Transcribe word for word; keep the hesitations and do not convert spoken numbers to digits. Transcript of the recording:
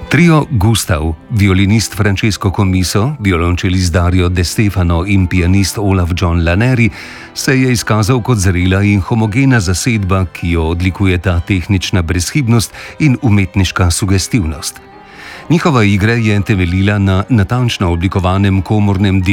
Trio Gustav, violinist Francesco Commisso, violončelist Dario De Stefano in pianist Olaf John Laneri, se je izkazal kot zrela in homogena zasedba, ki jo odlikujeta tehnična brezhibnost in umetniška sugestivnost. Njihova igra je temeljila na natančno oblikovanem komornem